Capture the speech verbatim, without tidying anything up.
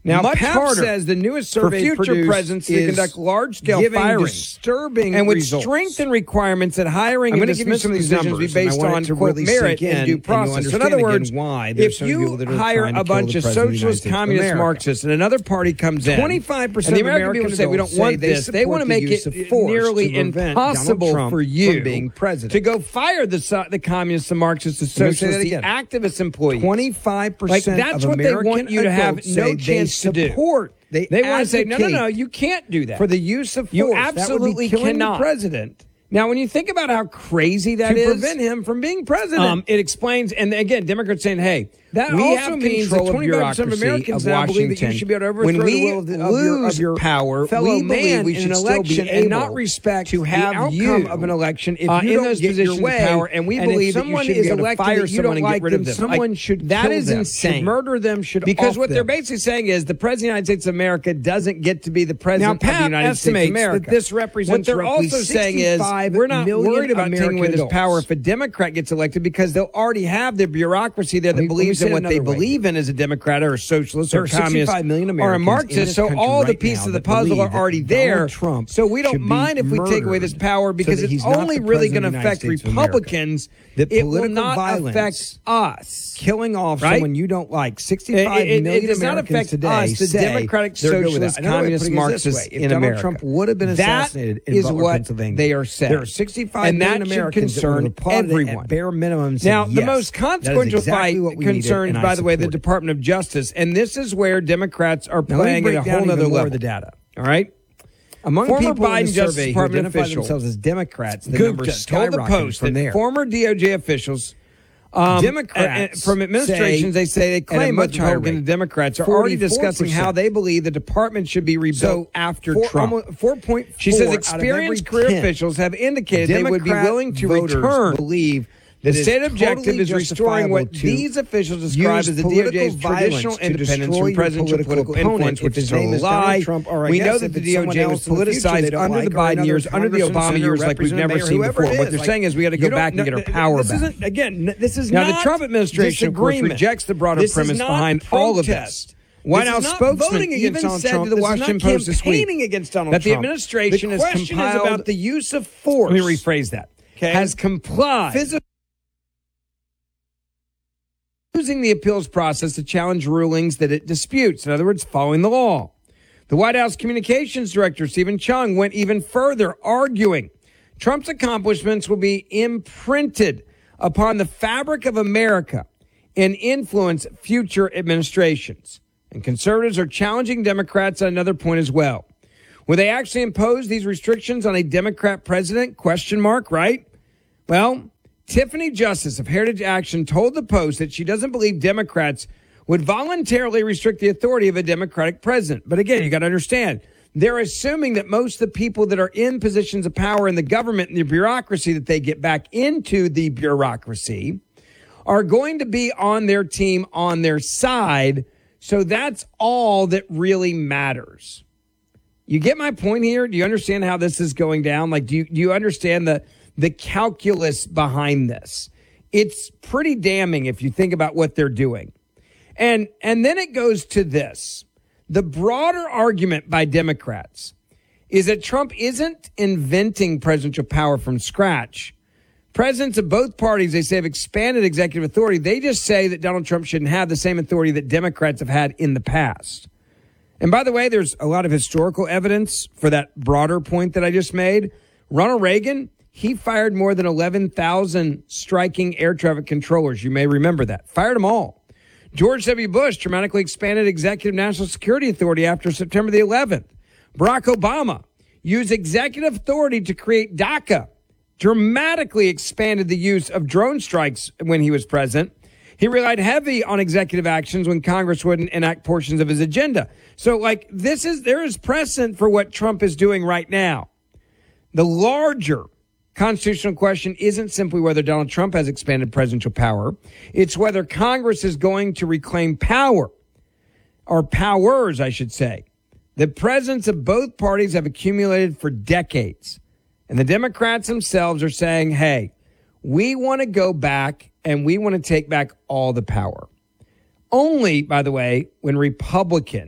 Now, much Pep harder says the newest survey for future presidents to conduct large-scale firings, disturbing and would results. strengthen requirements that hiring I'm and going to give you some dismissal of these decisions numbers, be based and I want on it to quote, really merit sink in, and due and you'll process. In understand other again words, why there's if some people you that are hire trying to a kill bunch the of president of the United socialist, States of communist, America. Marxists, and another party comes in, twenty-five percent and the of American American people say we don't adults want say they this. They support want to the make use it of force nearly to prevent Donald impossible Trump for you from being president. to go fire the so- the communists, the Marxists, the I'm gonna say socialists, that the again. activist employees. twenty-five percent Like that's of what American they want you to have adults no say chance they to do. support. They, They want to say, no, no, advocate no, you can't do that. for the use of force. You That would be absolutely killing cannot. the president. Now, when you think about how crazy that to is, prevent him from being president. um, it explains, and again, Democrats saying, hey, That we also have means control that of twenty-five percent bureaucracy of Americans of now believe Washington. that you should be able to overthrow when we the will of, the, of lose your, of your power, fellow we man believe we in should an still election be and able not respect to have the outcome you of an election if uh, you in don't those get positions your way. of power, and we and believe if that you someone should is be able to elected fire that you someone don't and like get rid them, of them. someone Like, should that kill is them, insane. should murder them, should because off what them. they're basically saying is the president of the United States of America doesn't get to be the Now, president of the Pat United States of estimates America. that this represents what they're roughly also saying is sixty-five we're not million worried about taking away this American power adults. if a Democrat gets elected because they'll already have the bureaucracy there that Let me- let me believes say in it what they another way. believe in as a Democrat or a socialist There or are a communist sixty-five million or a Americans in Marxist. this So country all the right pieces now of the that puzzle believe are already that there. Donald Trump So we don't should be mind if we take away this murdered power because so that it's he's not only the really going to president of the affect United States of America. Republicans. That It will political not violence, affect us. killing off Right? someone you don't like. sixty-five It- it- it million does not Americans affect today us, the say Democratic, they're good with Socialist, that. Another way of Communist, putting it this Marxists way, if in Donald America. Trump would have been assassinated That in is Butler, what Pennsylvania, they are saying. there are sixty-five And million that should Americans that would concern have applauded it everyone. at bare minimum. And said, Now, the yes, most that is consequential exactly fight what we needed, concerns, and I by the way, the support it. Department of Justice, and this is where Democrats are Now, let me playing break at a down whole even other more level. of the data. All right. Among Former people in Biden the Justice survey who Department identify official themselves as Democrats, the Gupta numbers told the skyrocketed Post from that there. former D O J officials, um, Democrats uh, uh, from administrations, say they say they at a claim much both higher Republicans rate, and Democrats are already discussing forty-four percent. how they believe the department should be rebuilt So after four, Trump. almost four point four She says out of experienced every career ten officials have indicated they would be Democrat willing to voters return. believe The that it's state objective totally is restoring what justifiable to these officials describe use as the D O J's political traditional violence to independence destroy from your presidential political political influence, opponent which if his is a name is Donald lie. Trump, or I We guess know if that the it's D O someone J was else in the future they politicized don't under like, the or Biden another years, under the congressman, Obama senator, years, like we've never representative, seen whoever before. it What is. they're Like, saying is we got to you go don't- back and get no, our power this back. isn't, again, this is Now, not the Trump administration, of course, disagreement. rejects the broader This is premise not behind all of this. protest. White This is House not spokesman voting against even Donald said Trump. to the This is Washington not Post this week campaigning against Donald that the Trump. administration The has question is compiled. about the use of force. Let me rephrase that. Okay. Has complied. Physical using the appeals process to challenge rulings that it disputes. In other words, following the law. The White House Communications Director, Stephen Chung, went even further, arguing Trump's accomplishments will be imprinted upon the fabric of America and influence future administrations. And conservatives are challenging Democrats on another point as well. Will they actually impose these restrictions on a Democrat president? Question mark, right? Well, Tiffany Justice of Heritage Action told the Post that she doesn't believe Democrats would voluntarily restrict the authority of a Democratic president. But again, you got to understand, they're assuming that most of the people that are in positions of power in the government and the bureaucracy, that they get back into the bureaucracy, are going to be on their team, on their side. So that's all that really matters. You get my point here? Do you understand how this is going down? Like, do you, do you understand the, the calculus behind this? It's pretty damning if you think about what they're doing. And, and then it goes to this. The broader argument by Democrats is that Trump isn't inventing presidential power from scratch. Presidents of both parties, they say, have expanded executive authority. They just say that Donald Trump shouldn't have the same authority that Democrats have had in the past. And by the way, there's a lot of historical evidence for that broader point that I just made. Ronald Reagan, he fired more than eleven thousand striking air traffic controllers. You may remember that. Fired them all. George W. Bush dramatically expanded executive national security authority after September the eleventh. Barack Obama used executive authority to create DACA, dramatically expanded the use of drone strikes when he was president. He relied heavy on executive actions when Congress wouldn't enact portions of his agenda. So, like, this is, there is precedent for what Trump is doing right now. The larger constitutional question isn't simply whether Donald Trump has expanded presidential power. It's whether Congress is going to reclaim power, or powers, I should say. The presidents of both parties have accumulated for decades. And the Democrats themselves are saying, hey, we want to go back and we want to take back all the power. Only, by the way, when Republicans